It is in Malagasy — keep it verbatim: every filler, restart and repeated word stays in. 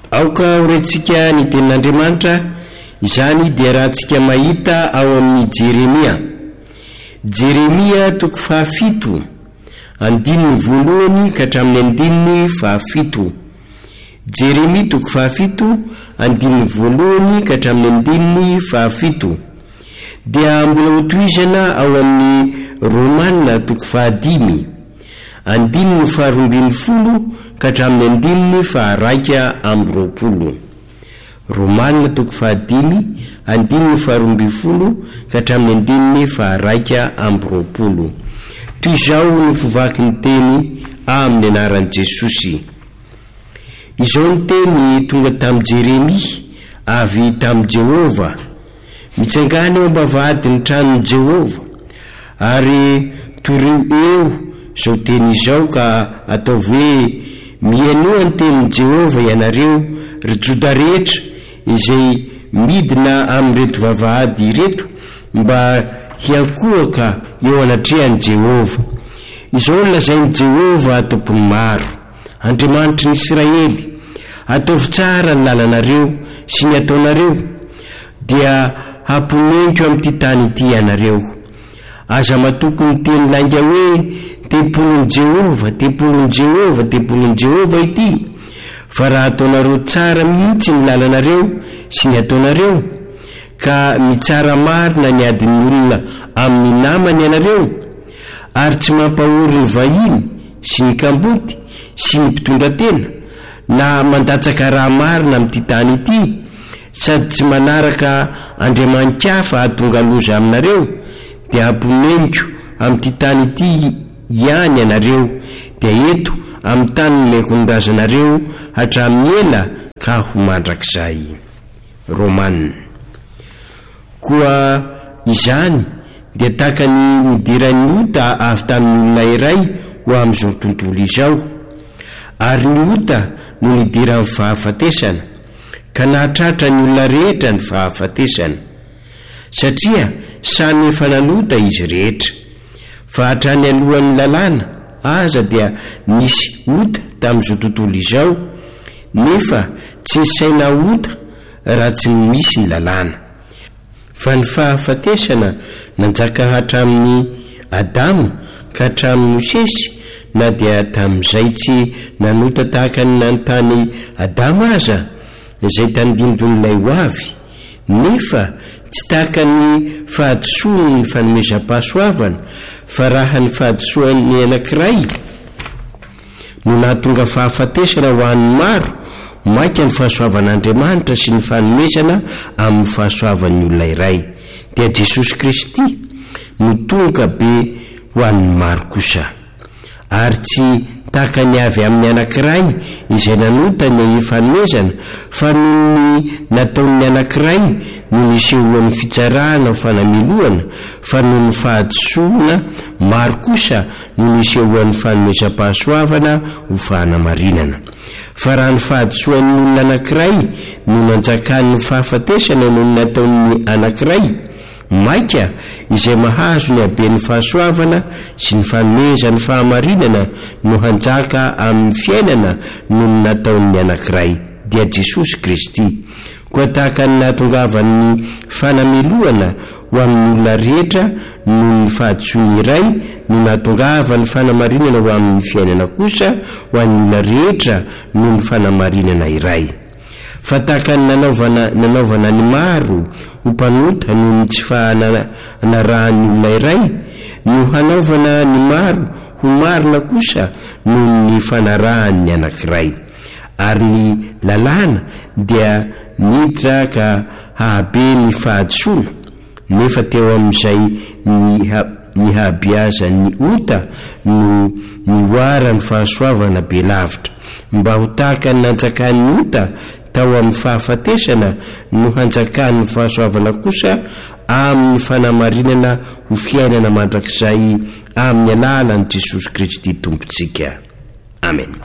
aoka horentsika ny tenin'Andriamanitra. Izany dia raha tsika mahita ao amin'ny Jeremia. Jeremia toko fahafito andininy voalohany ka hatramin'ny andininy fahafito. Jeremia toko fahafito andininy voalohany ka hatramin'ny andininy fahafito. Dia mbola hotohizana ao amin'ny Romanina toko fahadimy andininy faharoambin'ny folo ka hatramin'ny andininy faharaika amby roapolo. Romanina toko fahadimy andininy faharoambin'ny folo ka hatramin'ny andininy faharaika amby roapolo. Toy izao ny fivaky ny teny amin'ny anaran'i Jesosy. Izao ny teny tonga tamin'i Jeremia avy tamin'i Jehova. Mitsangana eo am-bavahady ny tranon'i Jehova ary toreo eo izao teny izao ka ataovy hoe mihainoa ny tenin'i Jehova ianareo ry Joda rehetra izay midina amin'ireto vavahady ireto mba hiakohaka eo anatrehan'i Jehova. Izao ny lazain'i Jehova tompony maro, Andriamanitry ny Israely. Ataovy tsara ny lalanareo sy ny ataonareo dia hamponenko amin'ity tany ity ianareo. Aza matoko ny teny lainga hoe tempolin'i Jehova, tempolin'i Jehova, tempolin'i Jehova ity. Fa raha ataonareo tsara mihitsy ny lalanareo sy ny ataonareo ka mitsara marina ny adin'ny olona amin'ny namany ianareo ary tsy mampahory ny vahiny sy ny kamboty sy ny mpitondra-tena na mandatsaka raha marina amin'ity tany ity sady tsy manaraka andriamanikafa hahatonga loza aminareo dia hamponeniko amin'ity tany ity ihany ianareo dia eto amin'ny tany nomeko ny razanareo hatramin'ny ela ka ho mandrakizay. Romanina. Koa izany dia tahaka ny nidiran'ny ota avy tamin'ny olona iray ho amin'izao tontolo izao, ary ny ota no nidiran'ny fahafatesana ka nahatratra ny olona rehetra ny fahafatesana satria samy efa nanota izy rehetra. Fa hatrany alohan'ny lalàna aza dia nisy ota tamin'izao tontolo izao, nefa tsy saina ota raha tsy misy ny lalàna. Fa ny fahafatesana nanjaka hatramin'ny Adamo ka hatramin'ny Mosesy, na dia tamin'izay tsy nanota tahaka ny nanontany Adamo aza izay tandindon'ilay ho avy, nefa tsy tahaka ny fahadisoany ny fanomezam-pahasoavana, fa raha ny fahadisoan'ny anankiray no nahatonga fahafatesana ho an'ny maro, maika ny fahasoavan'Andriamanitra sy ny fanomezana amin'ny fahasoavan'ny olona iray. Dia Jesosy Kristy no tonga be ho an'ny maro kosa, ary tsy tahaka ny avy amin'ny anankiray izay nanota ny fanomezana, fa noho ny nataon'ny anankiray no nisehoan'ny fitsarana ho fanamiloana, fa noho ny fahadisoana maro kosa no nisehoan'ny fanomezam-pahasoavana ho fanamarinana. Fa raha ny fahadisoan'ny olona anankiray no nanjakan'ny fahafatesana noho ny nataon'ny anankiray, maika izay mahazo ny haben'ny fahasoavana sy ny fanomezan'ny fahamarinana no hanjaka amin'ny fiainana noho ny nataon'ny anankiray, dia Jesosy Kristy. Koa tahaka ny nahatongavan'ny fanameloana ho amin'ny olona rehetra noho ny fahadisoany iray no nahatongavany fanamarinana ho amin'ny fiainana kosa ho an'ny olona rehetra noho ny fanamarinana iray. Fa tahaka ny nanaovana, nanaovana ny maro ho mpanota noho ny tsy fahanarahan'ny olona iray, no hanaovana ny maro ho marina kosa noho ny fanarahan'ny anankiray. Ary ny lalàna dia niditra ka hahabe ny fahadisoana, nefa teo amin'izay ny habeazan'ny ota no nioaran'ny fahasoavana be lavitra, mba ho tahaka ny nanjakan'ny ota tao amin'ny fahafatesana no hanjakan'ny fahasoavana kosa amin'ny fanamarinana ho fiainana mandrakizay amin'ny alalan'i Jesosy Kristy tompontsika. Amen.